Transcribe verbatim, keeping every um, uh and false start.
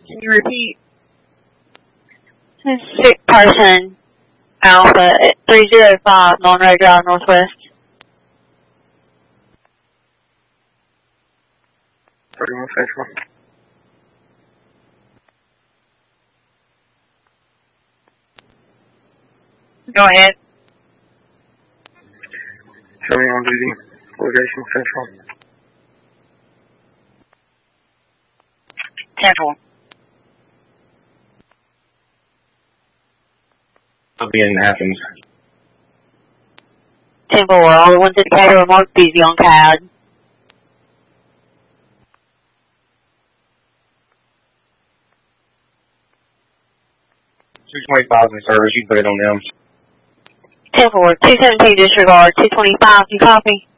Can you repeat? Six person Alpha three zero five Monroe Drive Northwest. thirty-one Central. Go ahead. Show me on duty. Location Central. Central. I'll be in Athens. ten four, all the ones indicated are marked busy on C A D. two twenty-five in service, you put it on them. ten four, two seventeen disregard, two twenty-five, you copy?